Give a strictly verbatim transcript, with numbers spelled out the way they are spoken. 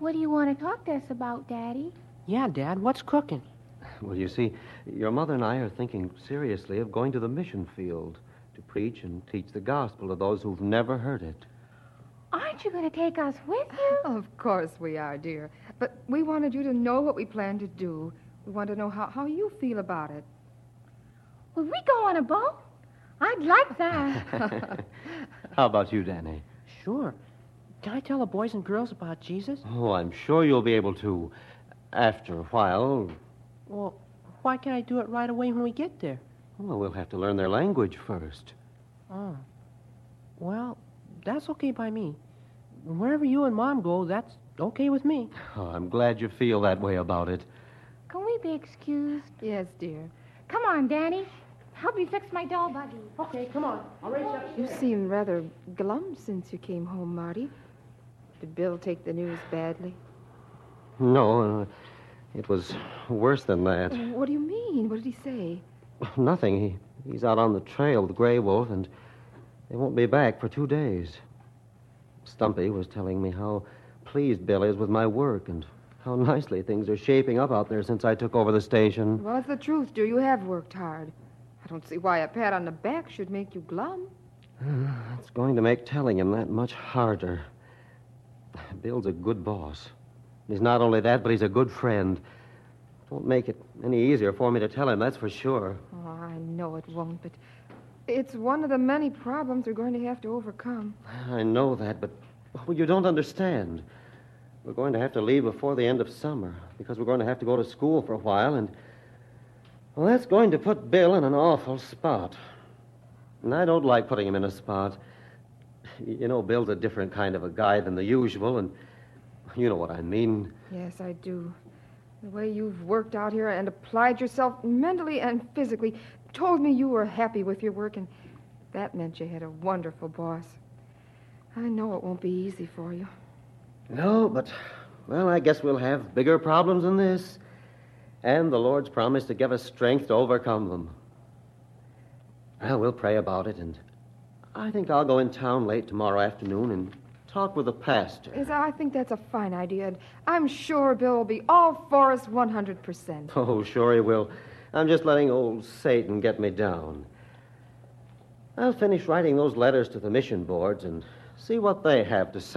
What do you want to talk to us about, Daddy? Yeah, Dad, what's cooking? Well, you see, your mother and I are thinking seriously of going to the mission field to preach and teach the gospel to those who've never heard it. Aren't you going to take us with you? Of course we are, dear. But we wanted you to know what we plan to do. We want to know how, how you feel about it. Will we go on a boat? I'd like that. How about you, Danny? Sure. Can I tell the boys and girls about Jesus? Oh, I'm sure you'll be able to. After a while, Well, why can't I do it right away when we get there? well, we'll have to learn their language first. Oh. Well, that's okay by me. Wherever you and Mom go, that's okay with me. Oh, I'm glad you feel that way about it. Can we be excused? Yes, dear. Come on, Danny. Help me fix my doll buggy. Okay, come on. I'll race up. You seem rather glum since you came home, Marty. Did Bill take the news badly? No, uh, it was worse than that. What do you mean? What did he say? Nothing. He, he's out on the trail with Grey Wolf, and they won't be back for two days. Stumpy was telling me how pleased Bill is with my work and how nicely things are shaping up out there since I took over the station. Well, it's the truth, dear. You have worked hard. I don't see why a pat on the back should make you glum. It's going to make telling him that much harder. Bill's a good boss. He's not only that, but he's a good friend. Won't make it any easier for me to tell him, that's for sure. Oh, I know it won't, but it's one of the many problems we're going to have to overcome. I know that, but well, you don't understand. We're going to have to leave before the end of summer because we're going to have to go to school for a while, and, well, that's going to put Bill in an awful spot. And I don't like putting him in a spot. You know, Bill's a different kind of a guy than the usual, and you know what I mean. Yes, I do. The way you've worked out here and applied yourself mentally and physically told me you were happy with your work, and that meant you had a wonderful boss. I know it won't be easy for you. No, but, well, I guess we'll have bigger problems than this. And the Lord's promised to give us strength to overcome them. Well, we'll pray about it, and I think I'll go in town late tomorrow afternoon and talk with the pastor. Yes, I think that's a fine idea, and I'm sure Bill will be all for us one hundred percent. Oh, sure he will. I'm just letting old Satan get me down. I'll finish writing those letters to the mission boards and see what they have to say.